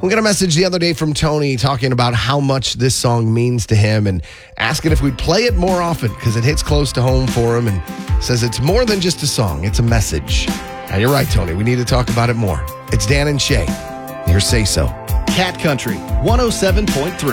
We got a message the other day from Tony talking about how much this song means to him and asking if we'd play it more often because it hits close to home for him and says it's more than just a song, it's a message. And you're right, Tony, we need to talk about it more. It's Dan and Shay. Here's Say So. Cat Country 107.3.